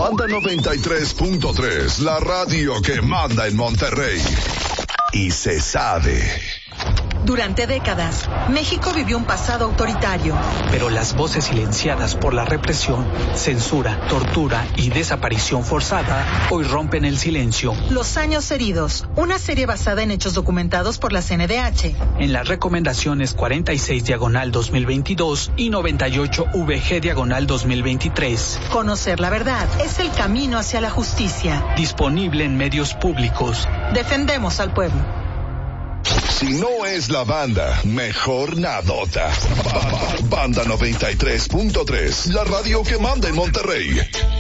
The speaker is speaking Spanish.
Banda 93.3, la radio que manda en Monterrey. Y se sabe. Durante décadas, México vivió un pasado autoritario. Pero las voces silenciadas por la represión, censura, tortura y desaparición forzada hoy rompen el silencio. Los años heridos, una serie basada en hechos documentados por la CNDH. En las recomendaciones 46/2022 y 98/VG/2023. Conocer la verdad es el camino hacia la justicia. Disponible en medios públicos. Defendemos al pueblo. Si no es la banda, mejor nadota. Banda 93.3, la radio que manda en Monterrey.